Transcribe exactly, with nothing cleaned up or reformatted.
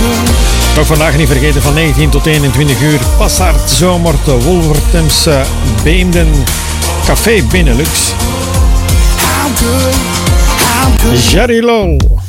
Ook vandaag niet vergeten van negentien tot eenentwintig uur. Passart Zomer te Wolvertemse Beemden Café Benelux. Jerry Lol.